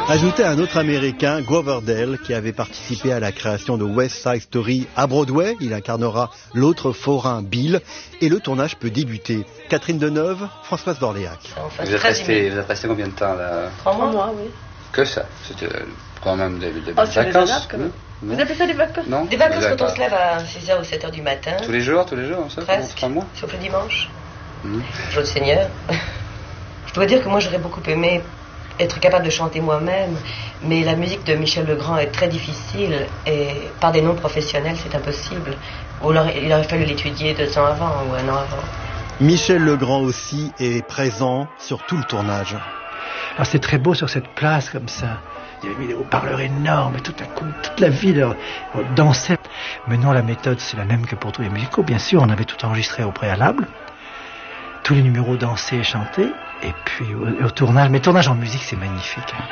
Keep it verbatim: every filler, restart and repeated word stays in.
Ajoutez un autre Américain, Grover Dale, qui avait participé à la création de West Side Story à Broadway. Il incarnera l'autre forain Bill et le tournage peut débuter. Catherine Deneuve, Françoise d'Orléac. Vous êtes resté, vous êtes resté combien de temps là? Trois mois, oui. Que ça? C'était quand même des, des oh, vacances. Quand même. Vous appelez ça des vacances? Non. Des vacances quand on se lève à six heures ou sept heures du matin. Tous les jours, tous les jours, ça? Presque. Trois mois. Sauf le dimanche. Mmh. Jour de Seigneur. Je dois dire que moi j'aurais beaucoup aimé être capable de chanter moi-même, mais la musique de Michel Legrand est très difficile et par des non professionnels c'est impossible. Ou alors, il aurait fallu l'étudier deux ans avant ou un an avant. Michel Legrand aussi est présent sur tout le tournage. Alors c'est très beau sur cette place comme ça. Il y avait des haut-parleurs énormes et tout à coup, toute la ville dansait. Mais non, la méthode c'est la même que pour tous les musicaux. Bien sûr, on avait tout enregistré au préalable. Tous les numéros dansés et chantés. Et puis au, au tournage, mais tournage en musique c'est magnifique. Hein.